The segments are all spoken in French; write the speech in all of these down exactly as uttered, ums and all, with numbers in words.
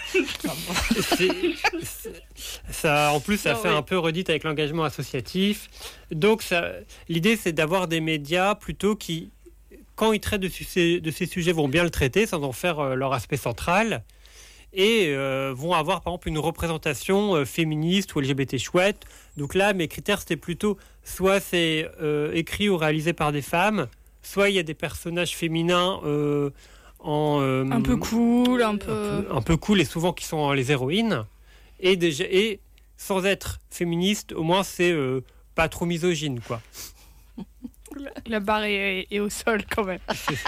c'est, c'est, ça, en plus, ça non, fait oui. un peu redite avec l'engagement associatif. Donc, ça, l'idée, c'est d'avoir des médias plutôt qui, quand ils traitent de ces, de ces sujets, vont bien le traiter sans en faire euh, leur aspect central et euh, vont avoir, par exemple, une représentation euh, féministe ou L G B T chouette. Donc là, mes critères, c'était plutôt soit c'est euh, écrit ou réalisé par des femmes, soit il y a des personnages féminins euh, en, euh, un peu cool, un peu... un peu un peu cool et souvent qui sont les héroïnes et déjà et sans être féministe, au moins c'est euh, pas trop misogyne quoi. La, la barre est, est au sol quand même.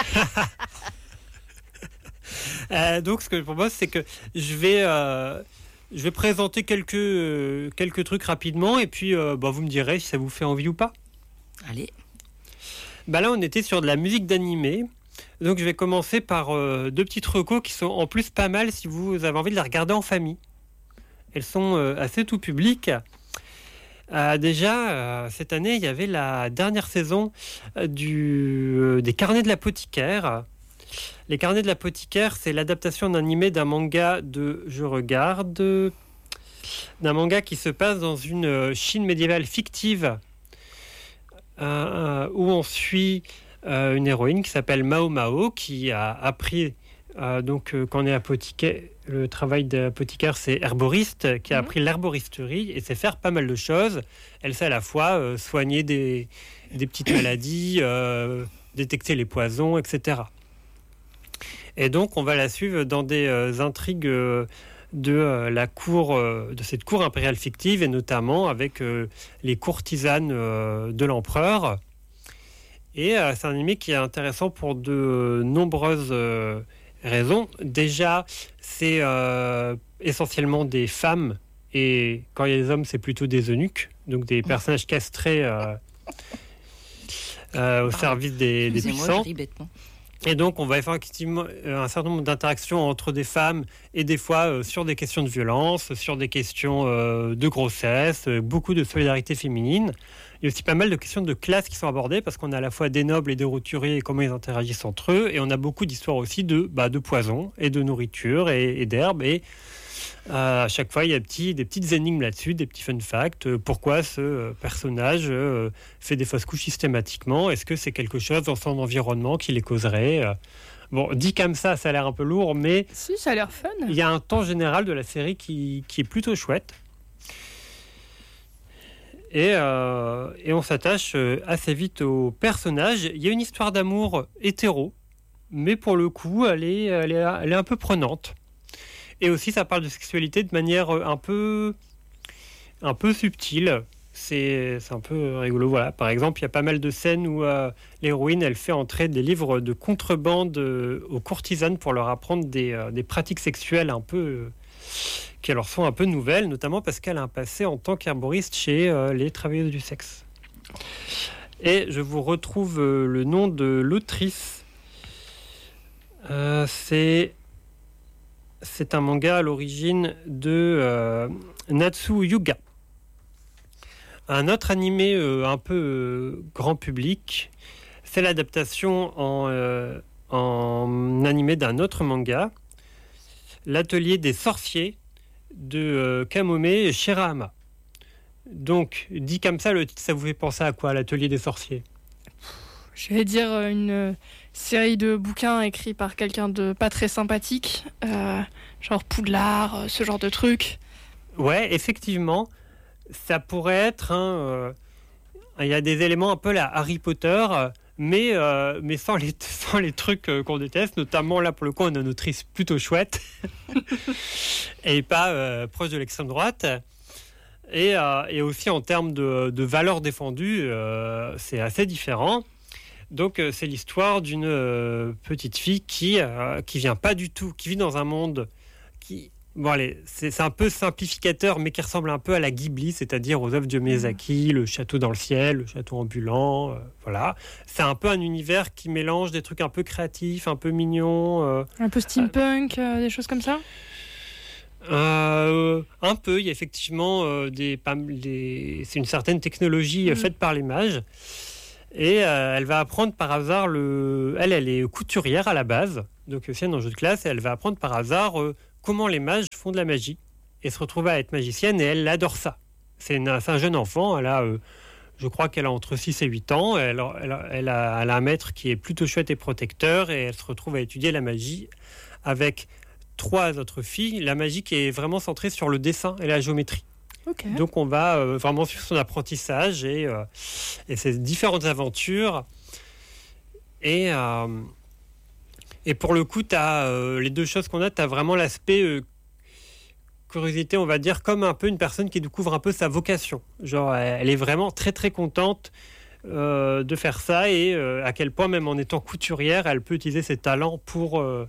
euh, donc ce que je propose c'est que je vais euh, je vais présenter quelques euh, quelques trucs rapidement et puis euh, bah, vous me direz si ça vous fait envie ou pas. Allez. Bah là on était sur de la musique d'animé. Donc je vais commencer par euh, deux petites recos qui sont en plus pas mal si vous avez envie de les regarder en famille. Elles sont euh, assez tout public. Euh, déjà, euh, cette année, il y avait la dernière saison euh, du, euh, des Carnets de l'apothicaire. Les Carnets de l'apothicaire, c'est l'adaptation d'un animé d'un manga de... Je regarde... D'un manga qui se passe dans une euh, Chine médiévale fictive euh, où on suit... Euh, une héroïne qui s'appelle Mao Mao qui a appris euh, donc euh, quand on est apothicaire, le travail d'apothicaire c'est herboriste, qui a mmh. appris l'herboristerie et sait faire pas mal de choses. Elle sait à la fois euh, soigner des, des petites maladies, euh, détecter les poisons, et cetera. Et donc on va la suivre dans des euh, intrigues euh, de euh, la cour, euh, de cette cour impériale fictive et notamment avec euh, les courtisanes euh, de l'empereur. Et euh, c'est un animé qui est intéressant pour de nombreuses euh, raisons. Déjà, c'est euh, essentiellement des femmes, et quand il y a des hommes, c'est plutôt des eunuques, donc des personnages castrés euh, euh, au service des, des puissants. Et donc, on va faire effectivement un certain nombre d'interactions entre des femmes et des fois euh, sur des questions de violence, sur des questions euh, de grossesse, euh, beaucoup de solidarité féminine. Il y a aussi pas mal de questions de classe qui sont abordées parce qu'on a à la fois des nobles et des roturiers et comment ils interagissent entre eux. Et on a beaucoup d'histoires aussi de, bah, de poison et de nourriture et, et d'herbes. Et euh, à chaque fois, il y a petit, des petites énigmes là-dessus, des petits fun facts. Euh, pourquoi ce euh, personnage euh, fait des fausses couches systématiquement ? Est-ce que c'est quelque chose dans son environnement qui les causerait ? euh, Bon, dit comme ça, ça a l'air un peu lourd, mais... Si, ça a l'air fun. Il y a un temps général de la série qui, qui est plutôt chouette. Et, euh, et on s'attache assez vite aux personnages. Il y a une histoire d'amour hétéro, mais pour le coup, elle est, elle est, elle est un peu prenante. Et aussi, ça parle de sexualité de manière un peu, un peu subtile. C'est, c'est un peu rigolo. Voilà. Par exemple, il y a pas mal de scènes où euh, l'héroïne, elle fait entrer des livres de contrebande euh, aux courtisanes pour leur apprendre des, euh, des pratiques sexuelles un peu... Euh, qui leur sont un peu nouvelles, notamment parce qu'elle a un passé en tant qu'herboriste chez euh, les travailleuses du sexe. Et je vous retrouve euh, le nom de l'autrice. Euh, c'est, c'est un manga à l'origine de euh, Natsu Yuga. Un autre animé euh, un peu euh, grand public, c'est l'adaptation en, euh, en animé d'un autre manga, L'atelier des sorciers de euh, Kamome Shirahama. Donc, dit comme ça, le titre, ça vous fait penser à quoi, L'atelier des sorciers ? Je vais dire une euh, série de bouquins écrits par quelqu'un de pas très sympathique, euh, genre Poudlard, ce genre de truc. Ouais, effectivement, ça pourrait être un... Euh, il y a des éléments un peu la Harry Potter... Euh, mais, euh, mais sans, les, sans les trucs euh, qu'on déteste, notamment là pour le coup on a une autrice plutôt chouette et pas euh, proche de l'extrême droite et, euh, et aussi en termes de, de valeurs défendues euh, c'est assez différent. Donc euh, c'est l'histoire d'une euh, petite fille qui, euh, qui vient pas du tout, qui vit dans un monde qui... Bon allez, c'est, c'est un peu simplificateur, mais qui ressemble un peu à la Ghibli, c'est-à-dire aux œuvres de Miyazaki, le château dans le ciel, le château ambulant, euh, voilà. C'est un peu un univers qui mélange des trucs un peu créatifs, un peu mignons. Euh, un peu steampunk, euh, des choses comme ça euh, Un peu, il y a effectivement euh, des, des... C'est une certaine technologie mmh. faite par les mages. Et euh, elle va apprendre par hasard, le... elle, elle est couturière à la base, donc ancienne en jeu de classe, et elle va apprendre par hasard... Euh, comment les mages font de la magie et se retrouve à être magicienne, et elle adore ça. C'est, une, c'est un jeune enfant, elle a, euh, je crois qu'elle a entre six et huit ans, elle, elle, elle, a, elle a un maître qui est plutôt chouette et protecteur, et elle se retrouve à étudier la magie avec trois autres filles, la magie qui est vraiment centrée sur le dessin et la géométrie. Okay. Donc on va euh, vraiment suivre son apprentissage et, euh, et ses différentes aventures. Et, euh, et pour le coup, t'as, euh, les deux choses qu'on a, tu as vraiment l'aspect euh, curiosité, on va dire, comme un peu une personne qui découvre un peu sa vocation. Genre, elle est vraiment très très contente euh, de faire ça, et euh, à quel point, même en étant couturière, elle peut utiliser ses talents pour, euh,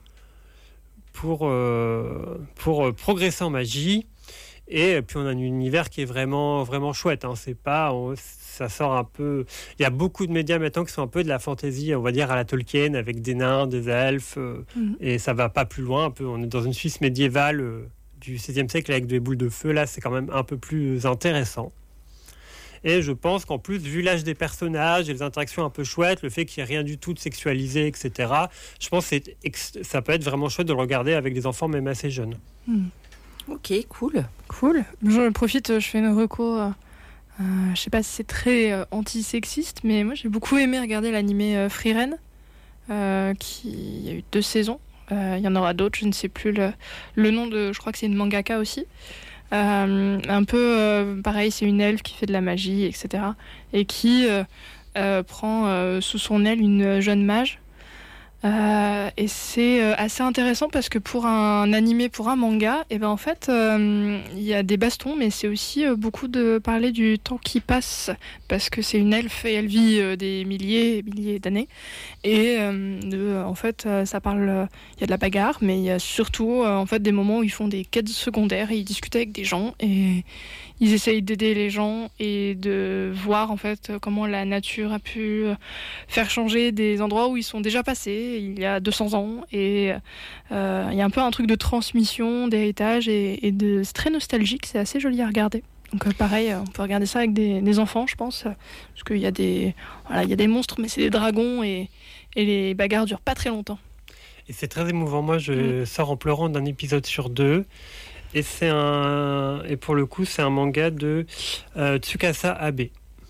pour, euh, pour euh, progresser en magie. Et puis on a un univers qui est vraiment, vraiment chouette. Hein. C'est pas, on, ça sort un peu. Il y a beaucoup de médias maintenant qui sont un peu de la fantasy, on va dire à la Tolkien, avec des nains, des elfes, euh, mm-hmm. et ça va pas plus loin. Un peu, on est dans une Suisse médiévale euh, du seizième siècle avec des boules de feu. Là, c'est quand même un peu plus intéressant. Et je pense qu'en plus, vu l'âge des personnages et les interactions un peu chouettes, le fait qu'il n'y ait rien du tout de sexualisé, et cetera, je pense que c'est ex- ça peut être vraiment chouette de le regarder avec des enfants même assez jeunes. Mm. Ok, cool. Cool. Je profite, je fais une reco. Euh, euh, je sais pas si c'est très euh, anti-sexiste, mais moi j'ai beaucoup aimé regarder l'animé euh, Frieren, euh, qui il y a eu deux saisons. Euh, il y en aura d'autres, je ne sais plus le, le nom de. Je crois que c'est une mangaka aussi. Euh, un peu euh, pareil, c'est une elfe qui fait de la magie, et cetera. Et qui euh, euh, prend euh, sous son aile une jeune mage. Euh, et c'est euh, assez intéressant parce que pour un animé, pour un manga, et ben en fait il euh, y a des bastons, mais c'est aussi euh, beaucoup de parler du temps qui passe, parce que c'est une elfe et elle vit euh, des milliers et milliers d'années, et euh, de, en fait euh, ça parle, il euh, y a de la bagarre, mais il y a surtout euh, en fait des moments où ils font des quêtes secondaires et ils discutent avec des gens et ils essayent d'aider les gens et de voir en fait comment la nature a pu faire changer des endroits où ils sont déjà passés il y a deux cents ans, et euh, il y a un peu un truc de transmission, d'héritage, et, et de, c'est très nostalgique, c'est assez joli à regarder. Donc euh, pareil, on peut regarder ça avec des, des enfants, je pense, parce qu'il y a des, voilà, il y a des monstres, mais c'est des dragons, et, et les bagarres durent pas très longtemps. Et c'est très émouvant. Moi, je mmh. sors en pleurant d'un épisode sur deux. Et c'est un, et pour le coup, c'est un manga de euh, Tsukasa Abe.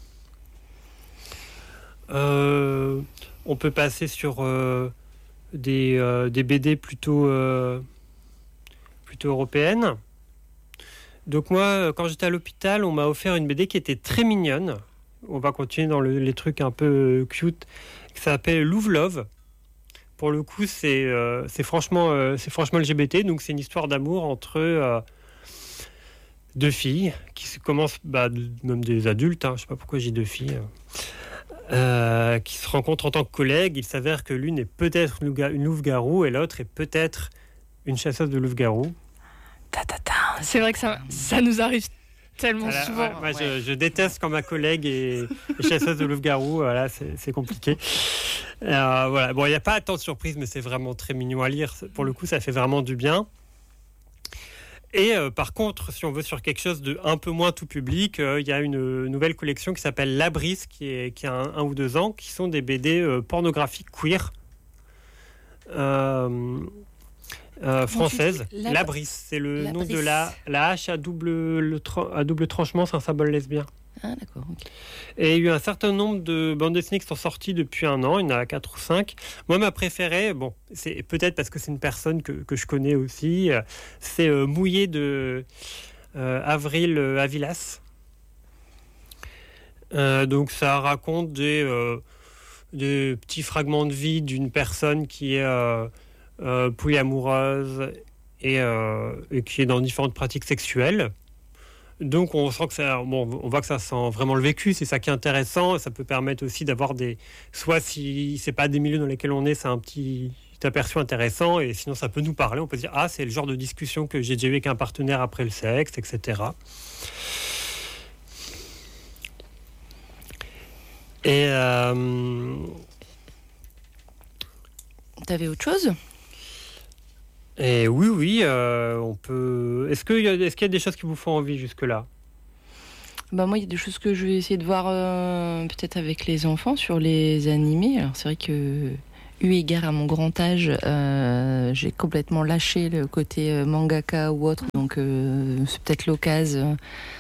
Euh, on peut passer sur euh, des, euh, des B D plutôt, euh, plutôt européennes. Donc moi, quand j'étais à l'hôpital, on m'a offert une B D qui était très mignonne. On va continuer dans le, les trucs un peu cute, qui s'appelle Love Love. Pour le coup, c'est, euh, c'est, franchement, euh, c'est franchement L G B T, donc c'est une histoire d'amour entre euh, deux filles qui se commencent, bah, même des adultes, hein, je ne sais pas pourquoi j'ai deux filles, euh, qui se rencontrent en tant que collègues. Il s'avère que l'une est peut-être une louve-garou et l'autre est peut-être une chasseuse de louve-garou. Ta, ta, ta. C'est vrai que ça, ça nous arrive tellement voilà, souvent. Ouais, moi, ouais. je, je déteste quand ma collègue est, est chasseuse de louve-garou. Voilà, c'est, c'est compliqué. Euh, voilà. Bon, il n'y a pas tant de surprises, mais c'est vraiment très mignon à lire. Pour le coup, ça fait vraiment du bien. Et euh, par contre, si on veut sur quelque chose de un peu moins tout public, il euh, y a une nouvelle collection qui s'appelle La Brise, qui, est, qui a un, un ou deux ans, qui sont des B D euh, pornographiques queer. Euh, Euh, française, la, la Brise, c'est le nom brise. de la, la hache à double, le tra- à double tranchement, c'est un symbole lesbien. Ah d'accord. Okay. Et il y a eu un certain nombre de bandes dessinées qui sont sorties depuis un an, il y en a quatre ou cinq. Moi, ma préférée, bon, c'est peut-être parce que c'est une personne que, que je connais aussi, c'est euh, Mouillé de euh, Avril Avilas. Euh, donc ça raconte des, euh, des petits fragments de vie d'une personne qui est... Euh, Euh, polyamoureuse et, euh, et qui est dans différentes pratiques sexuelles. Donc on sent que ça, bon, on voit que ça sent vraiment le vécu, c'est ça qui est intéressant. Ça peut permettre aussi d'avoir des, soit si c'est pas des milieux dans lesquels on est, c'est un petit aperçu intéressant, et sinon ça peut nous parler. On peut dire ah c'est le genre de discussion que j'ai déjà eu avec un partenaire après le sexe, et cetera. Et euh... t'avais autre chose? Et oui, oui, euh, on peut. Est-ce qu'il y a, est-ce qu'il y a des choses qui vous font envie jusque-là? Bah moi, il y a des choses que je vais essayer de voir euh, peut-être avec les enfants sur les animés. Alors c'est vrai que eu égard à mon grand âge, euh, j'ai complètement lâché le côté euh, mangaka ou autre, donc euh, c'est peut-être l'occasion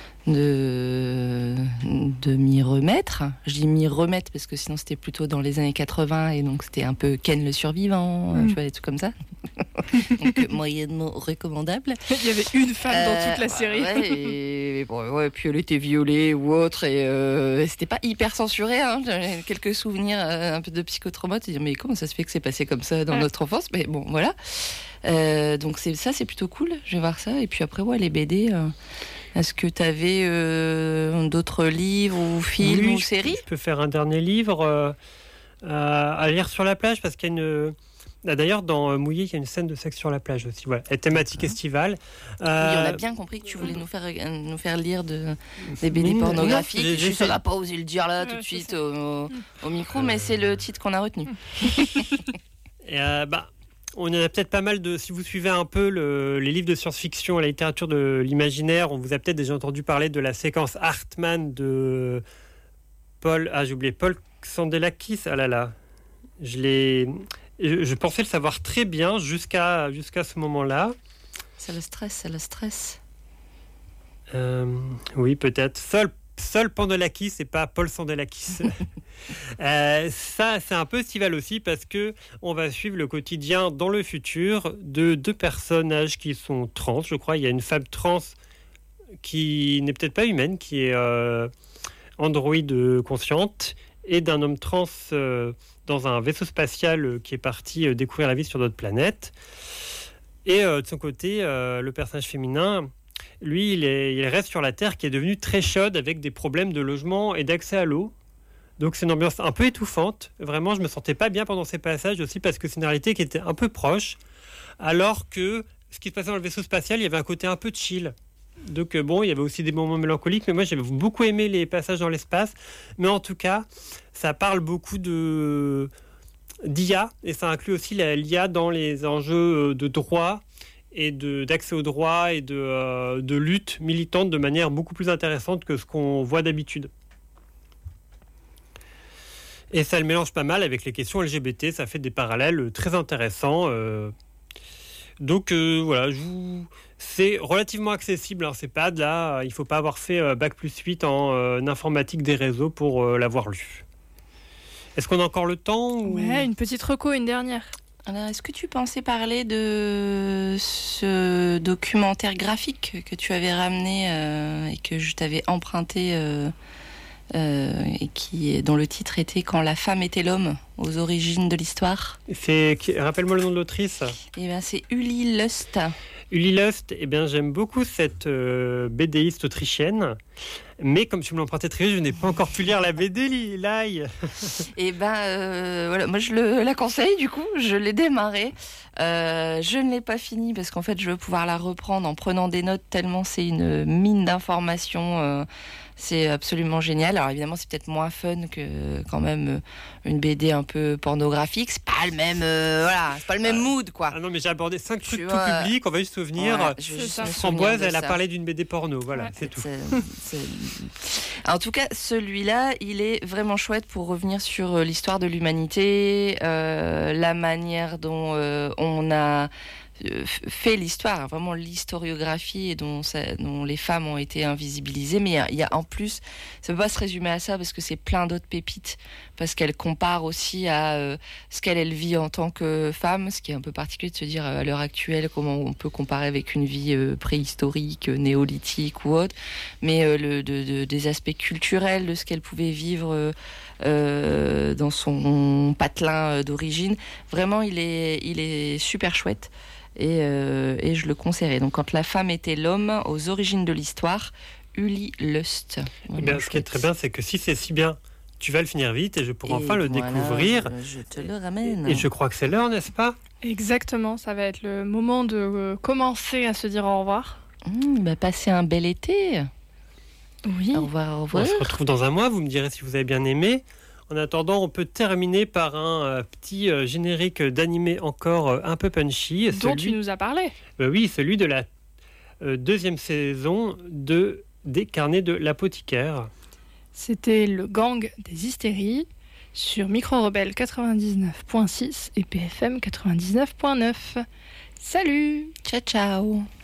de, de m'y remettre. Je dis m'y remettre parce que sinon c'était plutôt dans les années quatre-vingts et donc c'était un peu Ken le survivant, mmh. tu vois, des trucs comme ça. Donc euh, moyennement recommandable. Il y avait une femme euh, dans toute la série. Ouais, et, bon, ouais, puis elle était violée ou autre et euh, c'était pas hyper censuré. Hein. J'ai quelques souvenirs euh, un peu de psychotrauma. De dire mais comment ça se fait que c'est passé comme ça dans ouais. notre enfance? Mais bon, voilà. Euh, donc c'est, ça c'est plutôt cool. Je vais voir ça. Et puis après, ouais, les B D. Euh, Est-ce que tu avais euh, d'autres livres ou films oui, ou je séries? peux, Je peux faire un dernier livre euh, à, à lire sur la plage parce qu'il y a une... D'ailleurs, dans Mouillé, il y a une scène de sexe sur la plage aussi. Voilà, et thématique estivale. Euh... Oui, on a bien compris que tu voulais nous faire, nous faire lire de, des B D pornographiques. Non, je ne saurais pas oser le dire là tout de suite au, au micro, mais c'est le titre qu'on a retenu. et euh, bah, on en a peut-être pas mal de... Si vous suivez un peu le, les livres de science-fiction, la littérature de l'imaginaire, on vous a peut-être déjà entendu parler de la séquence Hartmann de Paul... Ah, j'ai oublié. Paul Xandelakis. Ah là là. Je l'ai... Je pensais le savoir très bien jusqu'à, jusqu'à ce moment-là. C'est le stress, c'est le stress. Euh, oui, peut-être. Seul, seul Pandolakis et pas Paul Sandelakis. euh, ça, c'est un peu estival aussi parce qu'on va suivre le quotidien dans le futur de deux personnages qui sont trans, je crois. Il y a une femme trans qui n'est peut-être pas humaine, qui est euh, androïde consciente, et d'un homme trans... Euh, dans un vaisseau spatial qui est parti découvrir la vie sur d'autres planètes. Et euh, de son côté, euh, le personnage féminin, lui, il, est, il reste sur la Terre qui est devenue très chaude avec des problèmes de logement et d'accès à l'eau. Donc c'est une ambiance un peu étouffante. Vraiment, je me sentais pas bien pendant ces passages aussi parce que c'est une réalité qui était un peu proche. Alors que ce qui se passait dans le vaisseau spatial, il y avait un côté un peu chill. Donc bon, il y avait aussi des moments mélancoliques, mais moi j'avais beaucoup aimé les passages dans l'espace. Mais en tout cas, ça parle beaucoup de d'I A et ça inclut aussi la, l'I A dans les enjeux de droit et de, d'accès au droit et de, euh, de lutte militante de manière beaucoup plus intéressante que ce qu'on voit d'habitude. Et ça le mélange pas mal avec les questions L G B T, ça fait des parallèles très intéressants. Euh... Donc euh, voilà, je vous... c'est relativement accessible, hein, c'est pas de là, il ne faut pas avoir fait euh, bac plus huit en euh, informatique des réseaux pour euh, l'avoir lu. Est-ce qu'on a encore le temps ou... Ouais, une petite reco, une dernière. Alors, est-ce que tu pensais parler de ce documentaire graphique que tu avais ramené euh, et que je t'avais emprunté euh, euh, et qui, dont le titre était « Quand la femme était l'homme, aux origines de l'histoire ». C'est... Rappelle-moi le nom de l'autrice. Eh bien, c'est Uli Lust. Uli Lust, eh bien, j'aime beaucoup cette euh, BDiste autrichienne. Mais comme tu me l'as emprunté très vite, je n'ai pas encore pu lire la B D, l'ail. Et ben euh, voilà, moi je le, la conseille du coup, je l'ai démarré. Euh, je ne l'ai pas fini parce qu'en fait je veux pouvoir la reprendre en prenant des notes tellement c'est une mine d'informations. Euh, c'est absolument génial. Alors évidemment c'est peut-être moins fun que quand même une B D un peu pornographique. C'est pas le même, euh, voilà, c'est pas le même ah, mood quoi. Ah non mais j'ai abordé cinq trucs tu tout vois, publics. On va juste se souvenir. Ouais, je, je Framboise, elle ça. a parlé d'une B D porno. Voilà, ouais, c'est tout. C'est, c'est... En tout cas, celui-là, il est vraiment chouette pour revenir sur l'histoire de l'humanité, euh, la manière dont euh, on a fait l'histoire, vraiment l'historiographie et dont, ça, dont les femmes ont été invisibilisées. Mais il y, y a en plus, ça ne peut pas se résumer à ça parce que c'est plein d'autres pépites, parce qu'elle compare aussi à euh, ce qu'elle elle vit en tant que femme, ce qui est un peu particulier de se dire à l'heure actuelle comment on peut comparer avec une vie euh, préhistorique, euh, néolithique ou autre, mais euh, le, de, de, des aspects culturels de ce qu'elle pouvait vivre euh, euh, dans son patelin d'origine. Vraiment, il est, il est super chouette. Et, euh, et je le conseillerais. Donc, quand la femme était l'homme, aux origines de l'histoire, Uli Lust. Eh bien, ce qui est très bien, c'est que si c'est si bien, tu vas le finir vite et je pourrai et enfin le voilà, découvrir. Je, je te le ramène. Et je crois que c'est l'heure, n'est-ce pas ? Exactement, ça va être le moment de euh, commencer à se dire au revoir. Mmh, bah, passez un bel été. Oui. Au revoir, au revoir. On se retrouve dans un mois, vous me direz si vous avez bien aimé. En attendant, on peut terminer par un euh, petit euh, générique d'animé encore euh, un peu punchy. Dont celui... tu nous as parlé. Euh, oui, celui de la euh, deuxième saison de Des carnets de l'apothicaire. C'était le gang des hystéries. sur Micro Rebelle quatre-vingt-dix-neuf point six et P F M quatre-vingt-dix-neuf point neuf. Salut! Ciao, ciao!